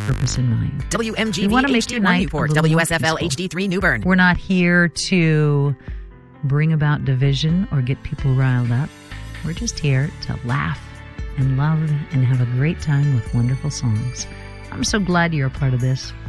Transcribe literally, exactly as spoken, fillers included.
purpose in mind. W M G We V want to make H D tonight one a Newport, little more W S F L peaceful. H D three New Bern. We're not here to bring about division or get people riled up. We're just here to laugh and love and have a great time with wonderful songs. I'm so glad you're a part of this.